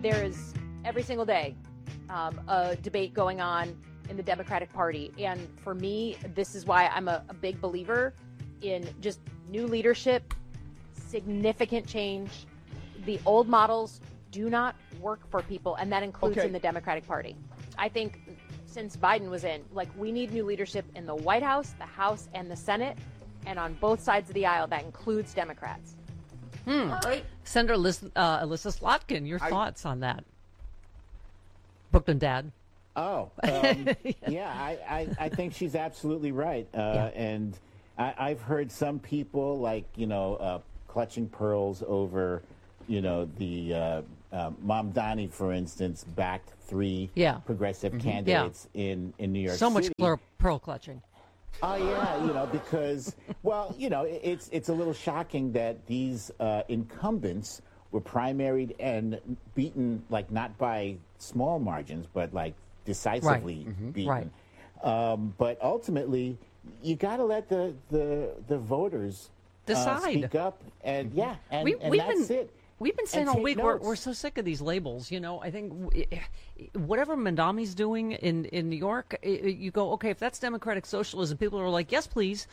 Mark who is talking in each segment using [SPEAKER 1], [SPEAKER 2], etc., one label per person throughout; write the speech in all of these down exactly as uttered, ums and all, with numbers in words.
[SPEAKER 1] there is every single day um, a debate going on in the Democratic Party. And for me, this is why I'm a, a big believer in just new leadership, significant change. The old models do not work for people, and that includes
[SPEAKER 2] Okay.
[SPEAKER 1] in the Democratic Party. I think since Biden was in, like, we need new leadership in the White House, the House, and the Senate, and on both sides of the aisle. That includes Democrats.
[SPEAKER 3] Hmm.
[SPEAKER 2] Right.
[SPEAKER 3] Senator Liz, uh, Alyssa Slotkin, your
[SPEAKER 2] I-
[SPEAKER 3] thoughts on that? Brooklyn Dad.
[SPEAKER 4] Oh, um, yeah, I, I, I think she's absolutely right. Uh,
[SPEAKER 3] Yeah.
[SPEAKER 4] And I, I've heard some people, like, you know, uh, clutching pearls over, you know, the uh, uh, Mamdani, for instance, backed three
[SPEAKER 3] Yeah.
[SPEAKER 4] progressive candidates in, in New York
[SPEAKER 3] So much
[SPEAKER 4] City.
[SPEAKER 3] pearl, pearl clutching.
[SPEAKER 4] Oh yeah, you know, because well, you know, it- it's it's a little shocking that these uh, incumbents were primaried and beaten, like, not by small margins, but like decisively beaten.
[SPEAKER 3] Right.
[SPEAKER 4] Um, but ultimately, you got to let the the the voters uh,
[SPEAKER 3] Decide.
[SPEAKER 4] speak up, and yeah, and,
[SPEAKER 3] We-
[SPEAKER 4] and
[SPEAKER 3] we've
[SPEAKER 4] that's
[SPEAKER 3] been-
[SPEAKER 4] it.
[SPEAKER 3] We've been saying
[SPEAKER 4] And
[SPEAKER 3] all
[SPEAKER 4] take
[SPEAKER 3] week we're,
[SPEAKER 4] notes.
[SPEAKER 3] we're so sick of these labels. You know, I think w- whatever Mandami's doing in, in New York, i- you go, okay, if that's democratic socialism, people are like, yes, please.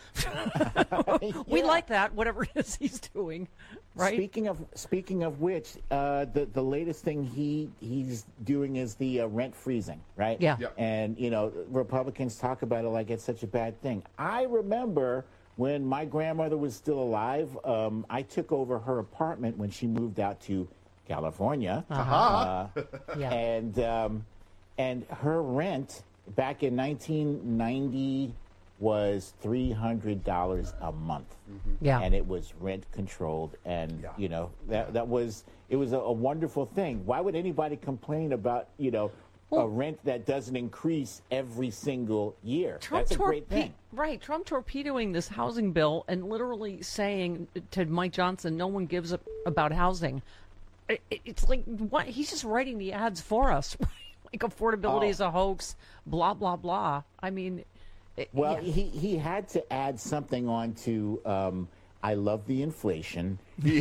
[SPEAKER 3] We
[SPEAKER 4] Yeah.
[SPEAKER 3] like that, whatever it is he's doing, right?
[SPEAKER 4] Speaking of speaking of which, uh, the the latest thing he he's doing is the uh, rent freezing, right?
[SPEAKER 3] Yeah.
[SPEAKER 2] Yep.
[SPEAKER 4] And you know, Republicans talk about it like it's such a bad thing. I remember when my grandmother was still alive. Um, I took over her apartment when she moved out to California, uh,
[SPEAKER 3] Yeah.
[SPEAKER 4] and um, and her rent back in nineteen ninety was three hundred dollars a month.
[SPEAKER 3] Yeah.
[SPEAKER 4] And it was rent controlled, and
[SPEAKER 2] Yeah.
[SPEAKER 4] you know that that was it was a, a wonderful thing. Why would anybody complain about you know a rent that doesn't increase every single year?
[SPEAKER 3] Trump
[SPEAKER 4] That's a great
[SPEAKER 3] torpe-
[SPEAKER 4] thing.
[SPEAKER 3] Right. Trump torpedoing this housing bill and literally saying to Mike Johnson, no one gives a about housing. It, it- it's like, what? He's just writing the ads for us. Like, affordability
[SPEAKER 4] Oh.
[SPEAKER 3] is a hoax, blah, blah, blah. I mean, it-
[SPEAKER 4] Well,
[SPEAKER 3] yeah.
[SPEAKER 4] he he had to add something on to. Um, I love the inflation,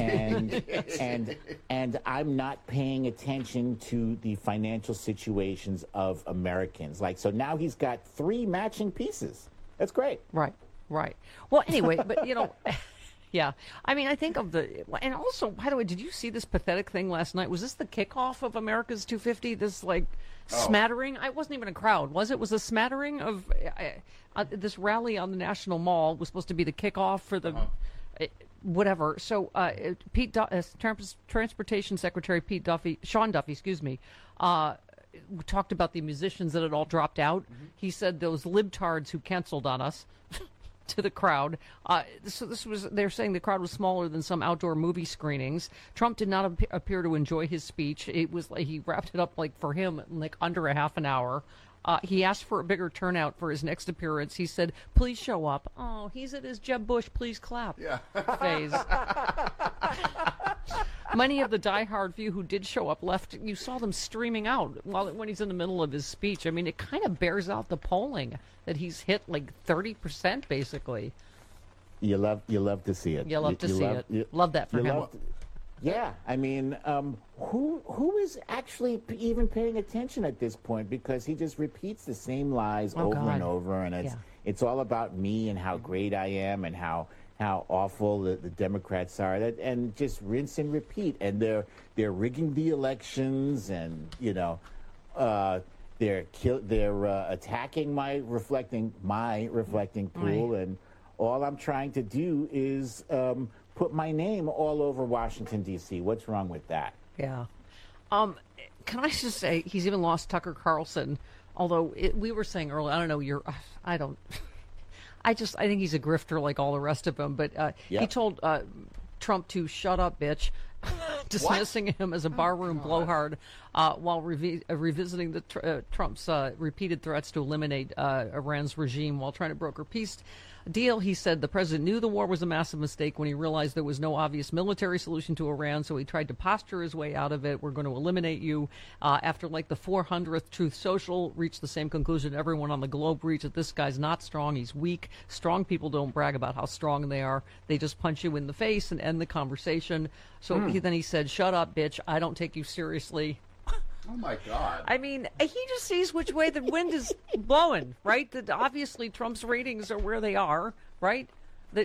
[SPEAKER 4] and and and I'm not paying attention to the financial situations of Americans. Like, so now he's got three matching pieces. That's great.
[SPEAKER 3] Right, right. Well, anyway, but you know, yeah. I mean, I think of the, and also, by the way, did you see this pathetic thing last night? Was this the kickoff of America's two fifty? This like smattering? I wasn't even a crowd, was it? Was a smattering of uh, uh, this rally on the National Mall was supposed to be the kickoff for the. uh, Whatever. So, uh, Pete, Du- uh, Trans- Transportation Secretary Pete Duffy, Sean Duffy, excuse me, uh, talked about the musicians that had all dropped out. He said those libtards who canceled on us to the crowd. Uh, so this was, they're saying the crowd was smaller than some outdoor movie screenings. Trump did not ap- appear to enjoy his speech. It was like he wrapped it up, like, for him, in like under a half an hour. Uh, he asked for a bigger turnout for his next appearance. He said, please show up. Oh, he's at his Jeb Bush, please clap
[SPEAKER 2] Yeah.
[SPEAKER 3] phase. Many of the diehard few who did show up left. You saw them streaming out while when he's in the middle of his speech. I mean, it kind of bears out the polling that he's hit like thirty percent basically.
[SPEAKER 4] You love you love to see it.
[SPEAKER 3] You love to see
[SPEAKER 4] love,
[SPEAKER 3] it.
[SPEAKER 4] you-
[SPEAKER 3] Love that for
[SPEAKER 4] you
[SPEAKER 3] him.
[SPEAKER 4] love to- yeah, I mean, um, who who is actually p- even paying attention at this point? Because he just repeats the same lies
[SPEAKER 3] Oh,
[SPEAKER 4] over
[SPEAKER 3] God.
[SPEAKER 4] and over, and it's
[SPEAKER 3] Yeah.
[SPEAKER 4] it's all about me and how great I am and how how awful the, the Democrats are, that, and just rinse and repeat. And they're they're rigging the elections, and you know, uh, they're kill they're uh, attacking my reflecting my reflecting pool, and all I'm trying to do is um, put my name all over Washington D C. What's wrong with that?
[SPEAKER 3] Yeah. Um, can I just say he's even lost Tucker Carlson? Although it, we were saying earlier, I don't know. You're, I don't. I just, I think he's a grifter like all the rest of them. But uh, he
[SPEAKER 4] Yep.
[SPEAKER 3] told uh, Trump to shut up, bitch, dismissing him as a barroom blowhard uh, while revi- uh, revisiting the tr- uh, Trump's uh, repeated threats to eliminate uh, Iran's regime while trying to broker peace deal. He said the president knew the war was a massive mistake when he realized there was no obvious military solution to Iran, so he tried to posture his way out of it. We're going to eliminate you. Uh, after like the four hundredth Truth Social reached the same conclusion everyone on the globe reached, that this guy's not strong, he's weak. Strong people don't brag about how strong they are. They just punch you in the face and end the conversation. So he, then he said, shut up, bitch. I don't take you seriously.
[SPEAKER 2] Oh, my God.
[SPEAKER 3] I mean, he just sees which way the wind is blowing, right? That obviously Trump's ratings are where they are, right? That,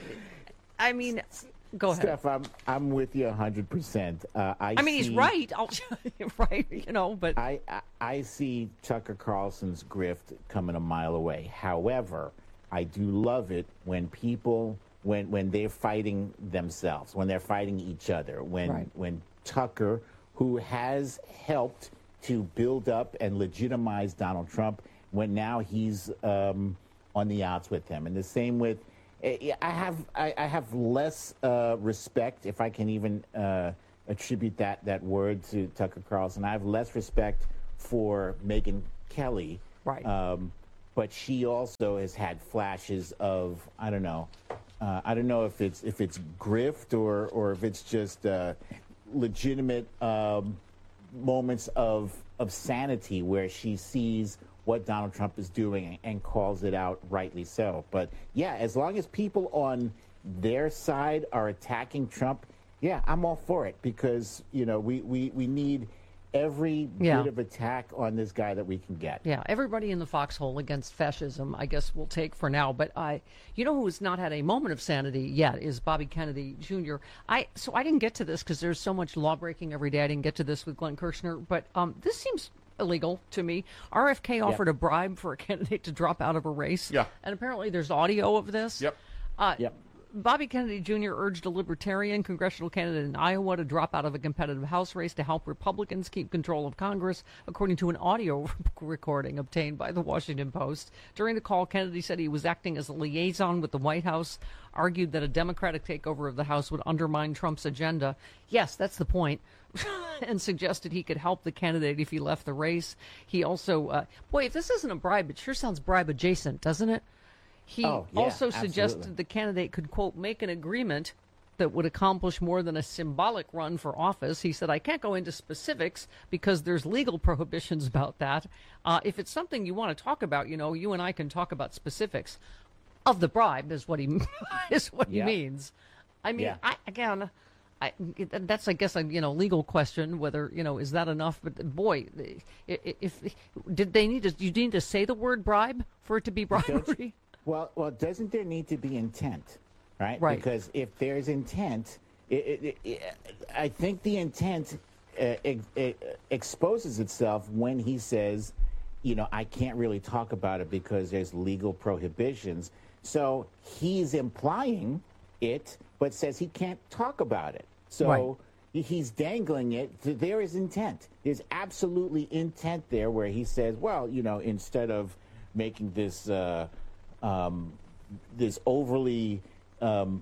[SPEAKER 3] I mean, go ahead.
[SPEAKER 4] Steph, I'm I'm with you one hundred percent. Uh, I
[SPEAKER 3] I mean,
[SPEAKER 4] see,
[SPEAKER 3] he's right. I'll, right, you know, but
[SPEAKER 4] I, I I see Tucker Carlson's grift coming a mile away. However, I do love it when people when when they're fighting themselves, when they're fighting each other, when
[SPEAKER 3] Right.
[SPEAKER 4] when Tucker, who has helped to build up and legitimize Donald Trump, when now he's um, on the outs with him, and the same with. I have I, I have less uh, respect, if I can even uh, attribute that, that word to Tucker Carlson. I have less respect for Megyn Kelly.
[SPEAKER 3] Right.
[SPEAKER 4] Um, but she also has had flashes of, I don't know, uh, I don't know if it's if it's grift or, or if it's just uh, legitimate um, moments of of sanity where she sees what Donald Trump is doing and calls it out, rightly so. But yeah, as long as people on their side are attacking Trump, yeah, I'm all for it, because, you know, we, we, we need every
[SPEAKER 3] Yeah.
[SPEAKER 4] bit of attack on this guy that we can get.
[SPEAKER 3] yeah, everybody in the foxhole against fascism, I guess we'll take for now. But I, you know, who has not had a moment of sanity yet is Bobby Kennedy Junior I so I didn't get to this because there's so much law breaking every day. I didn't get to this with Glenn Kirshner, but um, this seems illegal to me. R F K offered
[SPEAKER 4] Yeah.
[SPEAKER 3] a bribe for a candidate to drop out of a race.
[SPEAKER 2] Yeah.
[SPEAKER 3] And apparently there's audio of this.
[SPEAKER 2] Yep.
[SPEAKER 3] Uh,
[SPEAKER 4] Yep.
[SPEAKER 3] Bobby Kennedy Junior urged a Libertarian congressional candidate in Iowa to drop out of a competitive House race to help Republicans keep control of Congress, according to an audio recording obtained by the Washington Post. During the call, Kennedy said he was acting as a liaison with the White House, argued that a Democratic takeover of the House would undermine Trump's agenda. Yes, that's the point. And suggested he could help the candidate if he left the race. He also, uh, boy, if this isn't a bribe, it sure sounds bribe adjacent, doesn't it? He
[SPEAKER 4] Oh, yeah,
[SPEAKER 3] also suggested
[SPEAKER 4] absolutely.
[SPEAKER 3] the candidate could, quote, make an agreement that would accomplish more than a symbolic run for office. He said, I can't go into specifics because there's legal prohibitions about that. Uh, if it's something you want to talk about, you know, you and I can talk about specifics of the bribe is what he is what
[SPEAKER 4] Yeah.
[SPEAKER 3] he means. I mean,
[SPEAKER 4] Yeah.
[SPEAKER 3] I, again, I, that's, I guess, a you know legal question. Whether you know is that enough? But boy, if, if did they need to? You need to say the word bribe for it to be bribery?
[SPEAKER 4] Well, well, doesn't there need to be intent, right?
[SPEAKER 3] Right.
[SPEAKER 4] Because if there's intent, it, it, it, I think the intent uh, ex- it exposes itself when he says, you know, I can't really talk about it because there's legal prohibitions. So he's implying it, but says he can't talk about it. So
[SPEAKER 3] Right.
[SPEAKER 4] he's dangling it. There is intent. There's absolutely intent there where he says, well, you know, instead of making this uh, um, this overly um,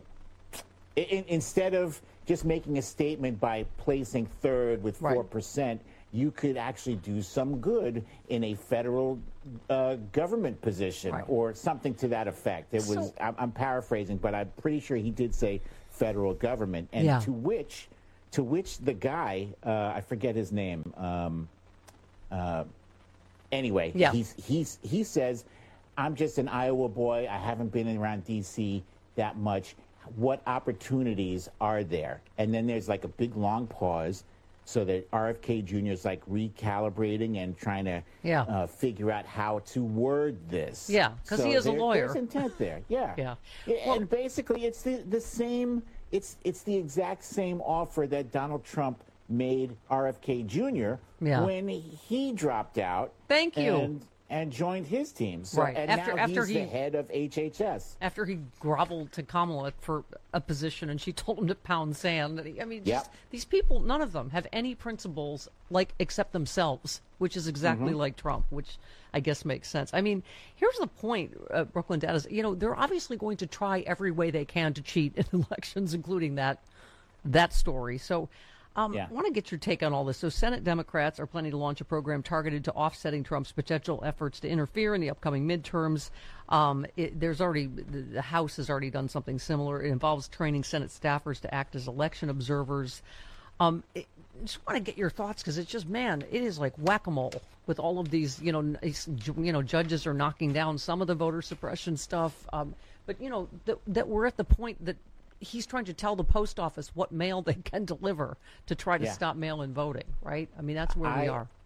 [SPEAKER 4] in, instead of just making a statement by placing third with
[SPEAKER 3] Right.
[SPEAKER 4] four percent, you could actually do some good in a federal uh, government position
[SPEAKER 3] Right.
[SPEAKER 4] or something to that effect. It was
[SPEAKER 3] So-
[SPEAKER 4] I'm, I'm paraphrasing, but I'm pretty sure he did say federal government, and
[SPEAKER 3] Yeah.
[SPEAKER 4] to which to which the guy uh, I forget his name. Um, uh, anyway,
[SPEAKER 3] Yeah.
[SPEAKER 4] he's he's he says, I'm just an Iowa boy. I haven't been around D C that much. What opportunities are there? And then there's like a big long pause, so that R F K Junior is like recalibrating and trying to
[SPEAKER 3] Yeah.
[SPEAKER 4] uh, figure out how to word this.
[SPEAKER 3] Yeah, 'cause
[SPEAKER 4] So
[SPEAKER 3] he is a
[SPEAKER 4] there-
[SPEAKER 3] lawyer.
[SPEAKER 4] There's intent there. Yeah.
[SPEAKER 3] Yeah.
[SPEAKER 4] Yeah,
[SPEAKER 3] Well-
[SPEAKER 4] and basically, it's the the same. It's it's the exact same offer that Donald Trump made R F K Junior
[SPEAKER 3] Yeah.
[SPEAKER 4] when he dropped out.
[SPEAKER 3] Thank you.
[SPEAKER 4] And, and joined his team. So,
[SPEAKER 3] Right.
[SPEAKER 4] And
[SPEAKER 3] After-
[SPEAKER 4] now
[SPEAKER 3] after
[SPEAKER 4] he's
[SPEAKER 3] he-
[SPEAKER 4] the head of H H S.
[SPEAKER 3] After he groveled to Kamala for a position and she told him to pound sand. That he, I mean, just,
[SPEAKER 4] Yep.
[SPEAKER 3] these people, none of them have any principles like except themselves, which is exactly
[SPEAKER 4] Mm-hmm.
[SPEAKER 3] like Trump, which I guess makes sense. I mean, here's the point, uh, Brooklyn Dad, is, you know, they're obviously going to try every way they can to cheat in elections, including that that story. So um,
[SPEAKER 4] Yeah.
[SPEAKER 3] I want to get your take on all this. So Senate Democrats are planning to launch a program targeted to offsetting Trump's potential efforts to interfere in the upcoming midterms. Um, it, there's already the, the House has already done something similar. It involves training Senate staffers to act as election observers. Um, it, just want to get your thoughts because it's just, man, it is like whack-a-mole with all of these. You know, n- it's- you know, judges are knocking down some of the voter suppression stuff. Um, but you know that that we're at the point that he's trying to tell the post office what mail they can deliver to try to
[SPEAKER 4] Yeah.
[SPEAKER 3] stop mail-in voting, right? I mean, that's where we
[SPEAKER 4] I-
[SPEAKER 3] are.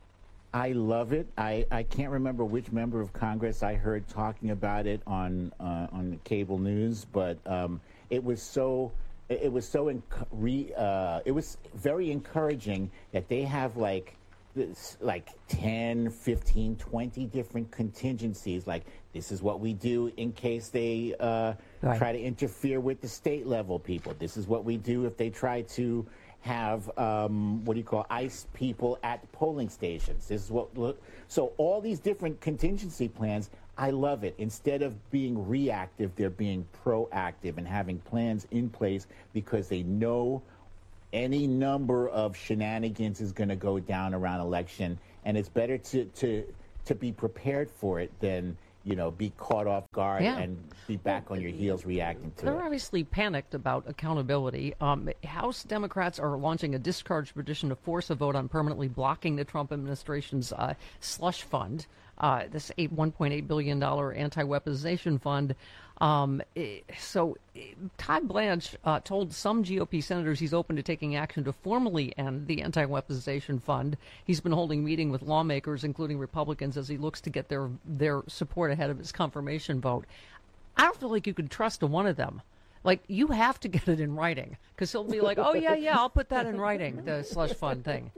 [SPEAKER 4] I love it. I, I can't remember which member of Congress I heard talking about it on uh, on the cable news, but um, it was so it was so enc- re, uh, it was very encouraging that they have like this, like ten, fifteen, twenty different contingencies. Like, this is what we do in case they uh,
[SPEAKER 3] right.
[SPEAKER 4] try to interfere with the state level people. This is what we do if they try to have um, what do you call ICE people at polling stations. This is what look. So all these different contingency plans, I love it. Instead of being reactive, they're being proactive and having plans in place because they know any number of shenanigans is going to go down around election, and it's better to to to be prepared for it than, you know, be caught off guard
[SPEAKER 3] Yeah.
[SPEAKER 4] and be back on your heels reacting to
[SPEAKER 3] They're
[SPEAKER 4] it.
[SPEAKER 3] obviously panicked about accountability. Um, House Democrats are launching a discharge petition to force a vote on permanently blocking the Trump administration's uh, slush fund, uh, this eight, one point eight billion dollars anti-weaponization fund. Um, eh, so eh, Todd Blanche uh, told some G O P senators he's open to taking action to formally end the anti-weaponization fund. He's been holding meeting with lawmakers, including Republicans, as he looks to get their their support ahead of his confirmation vote. I don't feel like you could trust one of them. Like, you have to get it in writing, because he'll be like, oh, yeah, yeah, I'll put that in writing, the slush fund thing.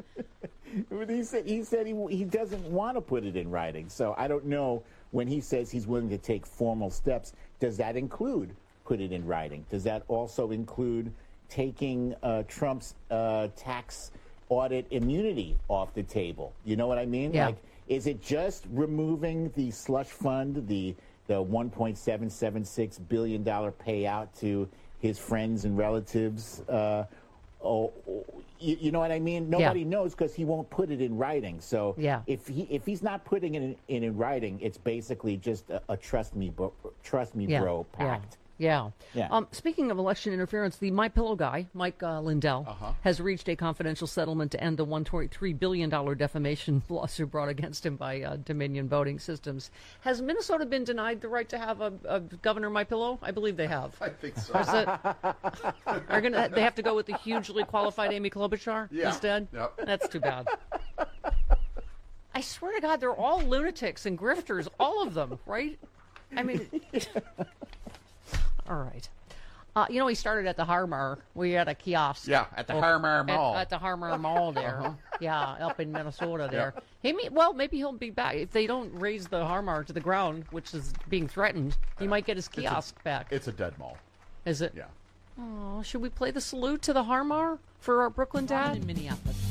[SPEAKER 4] He said he said he he doesn't want to put it in writing. So I don't know, when he says he's willing to take formal steps, does that include put it in writing? Does that also include taking uh, Trump's uh, tax audit immunity off the table? You know what I mean?
[SPEAKER 3] Yeah.
[SPEAKER 4] Like, is it just removing the slush fund, the the one point seven seven six billion dollars payout to his friends and relatives? Uh, oh, you, you know what I mean? Nobody
[SPEAKER 3] Yeah.
[SPEAKER 4] knows because he won't put it in writing. So
[SPEAKER 3] Yeah.
[SPEAKER 4] if he if he's not putting it in, in, in writing, it's basically just a, a trust me, bro, trust me,
[SPEAKER 3] Yeah.
[SPEAKER 4] bro
[SPEAKER 3] Yeah.
[SPEAKER 4] pact.
[SPEAKER 3] Yeah.
[SPEAKER 4] Yeah.
[SPEAKER 3] Um, speaking of election interference, the My Pillow guy, Mike uh, Lindell,
[SPEAKER 2] Uh-huh.
[SPEAKER 3] has reached a confidential settlement to end the one point three billion dollars defamation lawsuit brought against him by uh, Dominion Voting Systems. Has Minnesota been denied the right to have a, a Governor My Pillow? I believe they have.
[SPEAKER 2] I think so.
[SPEAKER 3] Is it, are gonna, they have to go with the hugely qualified Amy Klobuchar
[SPEAKER 2] Yeah.
[SPEAKER 3] instead?
[SPEAKER 2] Yep.
[SPEAKER 3] That's too bad. I swear to God, they're all lunatics and grifters, all of them, right? I mean... All right. Uh, you know, he started at the Harmar. We had a kiosk.
[SPEAKER 2] Yeah, at the
[SPEAKER 3] Oh,
[SPEAKER 2] Harmar
[SPEAKER 3] at-
[SPEAKER 2] Mall.
[SPEAKER 3] At, the Harmar Mall there. Yeah, up in Minnesota there.
[SPEAKER 2] Yeah.
[SPEAKER 3] He may, well, maybe he'll be back. If they don't raise the Harmar to the ground, which is being threatened, he might get his kiosk back.
[SPEAKER 2] It's a dead mall.
[SPEAKER 3] Is it?
[SPEAKER 2] Yeah.
[SPEAKER 3] Oh, should we play the salute to the Harmar for our Brooklyn dad?
[SPEAKER 5] In Minneapolis.